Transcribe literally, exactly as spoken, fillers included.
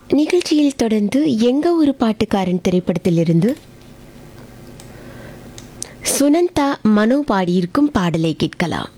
நிகழ்ச்சியில் தொடர்ந்து எங்க ஒரு பாட்டுக்காரன் திரைப்படத்திலிருந்து சுனந்தா மனோ பாடியிருக்கும் பாடலை கேட்கலாம்.